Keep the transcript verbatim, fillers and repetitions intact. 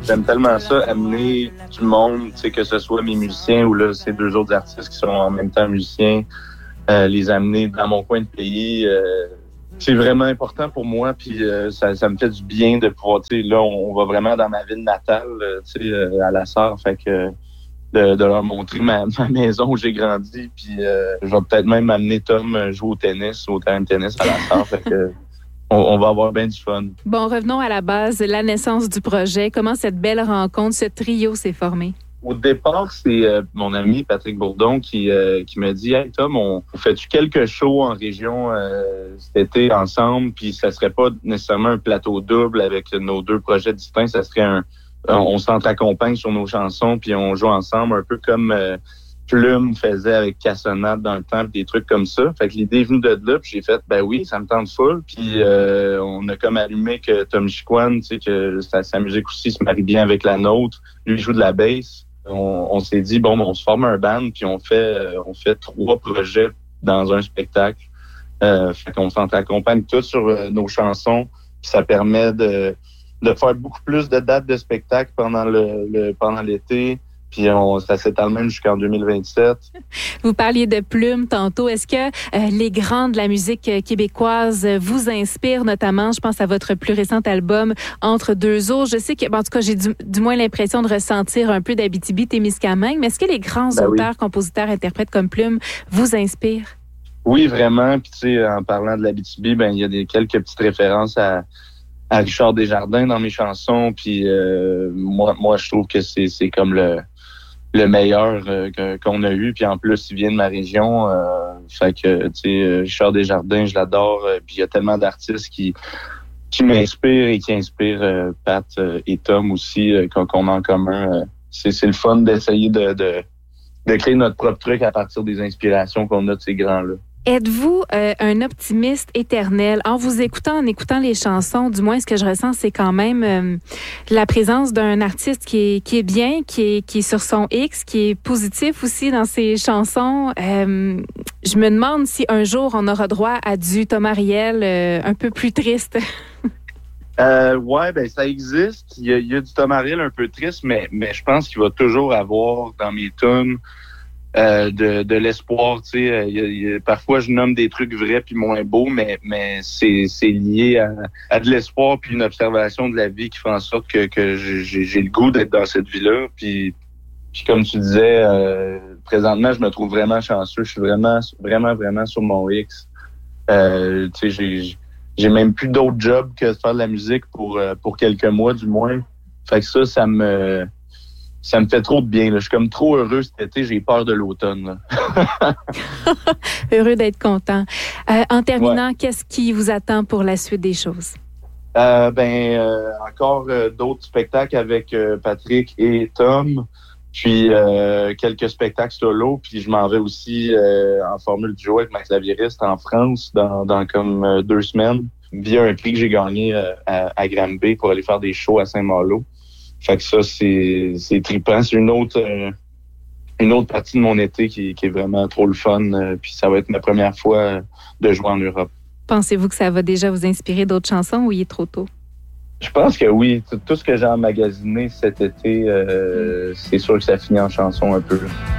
J'aime tellement ça, amener du monde, tu sais, que ce soit mes musiciens ou là, ces deux autres artistes qui sont en même temps musiciens, euh, les amener dans mon coin de pays. Euh, c'est vraiment important pour moi, puis euh, ça, ça me fait du bien de pouvoir, tu sais, là, on, on va vraiment dans ma ville natale, euh, tu sais, euh, à la Sarre, fait que de, de leur montrer ma, ma maison où j'ai grandi, puis euh, je vais peut-être même amener Tom jouer au tennis, au terrain de tennis à la Sarre, fait que on, on va avoir bien du fun. Bon, revenons à la base, la naissance du projet. Comment cette belle rencontre, ce trio s'est formé? Au départ, c'est euh, mon ami Patrick Bourdon qui, euh, qui m'a dit « Hey Tom, on, on fait-tu quelques shows en région euh, cet été ensemble? Puis ça serait pas nécessairement un plateau double avec nos deux projets distincts, ça serait un... On s'entre-accompagne sur nos chansons puis on joue ensemble un peu comme euh, Plume faisait avec Cassonade dans le temps, des trucs comme ça. Fait que l'idée est venue de là, puis j'ai fait, ben oui, ça me tente full. Puis euh, on a comme allumé que Tom Chicoine, tu sais, que sa, sa musique aussi se marie bien avec la nôtre. Lui, il joue de la bass. On, on s'est dit, bon, on se forme un band, puis on fait euh, on fait trois projets dans un spectacle. Euh, fait qu'on s'entre-accompagne tous sur euh, nos chansons, puis ça permet de, de faire beaucoup plus de dates de spectacle pendant le, le pendant l'été. Puis on, ça s'étale même jusqu'en deux mille vingt-sept. Vous parliez de Plume tantôt. Est-ce que euh, les grands de la musique québécoise vous inspirent, notamment, je pense à votre plus récent album, Entre deux eaux. Je sais que, bon, en tout cas, j'ai du, du moins l'impression de ressentir un peu d'Abitibi-Témiscamingue, mais est-ce que les grands ben auteurs, oui. compositeurs, interprètes comme Plume vous inspirent? Oui, vraiment. Puis tu sais, en parlant de l'Abitibi, ben il y a des quelques petites références à à Richard Desjardins dans mes chansons. Puis euh, moi, moi, je trouve que c'est c'est comme le le meilleur euh, que, qu'on a eu. Puis en plus, il vient de ma région. Euh, fait que, tu sais, Richard Desjardins, je l'adore. Euh, puis il y a tellement d'artistes qui qui m'inspirent et qui inspirent euh, Pat euh, et Tom aussi, euh, qu'on, qu'on a en commun. Euh, c'est, c'est le fun d'essayer de, de, de créer notre propre truc à partir des inspirations qu'on a de ces grands-là. Êtes-vous euh, un optimiste éternel? En vous écoutant, en écoutant les chansons, du moins, ce que je ressens, c'est quand même euh, la présence d'un artiste qui est, qui est bien, qui est, qui est sur son X, qui est positif aussi dans ses chansons. Euh, je me demande si un jour, on aura droit à du Tom Ariel euh, un peu plus triste. euh, ouais, ben ça existe. Il y a, il y a du Tom Ariel un peu triste, mais, mais je pense qu'il va toujours avoir dans mes tunes Euh, de, de l'espoir, tu sais, euh, parfois je nomme des trucs vrais puis moins beaux, mais mais c'est c'est lié à, à de l'espoir puis une observation de la vie qui fait en sorte que que j'ai, j'ai le goût d'être dans cette vie-là. Puis puis comme tu disais, euh, présentement je me trouve vraiment chanceux, je suis vraiment vraiment vraiment sur mon X. Euh, tu sais, j'ai j'ai même plus d'autres jobs que de faire de la musique pour pour quelques mois du moins. Fait que ça, ça me Ça me fait trop de bien. Là. Je suis comme trop heureux cet été. J'ai peur de l'automne. Heureux d'être content. Euh, en terminant, ouais. Qu'est-ce qui vous attend pour la suite des choses? Euh, ben, euh, encore euh, d'autres spectacles avec euh, Patrick et Tom. Puis euh, quelques spectacles solo. Puis je m'en vais aussi euh, en formule duo avec ma claviériste en France dans, dans comme euh, deux semaines via un prix que j'ai gagné euh, à, à Granby pour aller faire des shows à Saint-Malo. Fait que ça, c'est, c'est trippant. C'est une autre, euh, une autre partie de mon été qui, qui est vraiment trop le fun. Euh, puis ça va être ma première fois euh, de jouer en Europe. Pensez-vous que ça va déjà vous inspirer d'autres chansons ou il est trop tôt? Je pense que oui. Tout, tout ce que j'ai emmagasiné cet été, euh, mm. c'est sûr que ça finit en chanson un peu.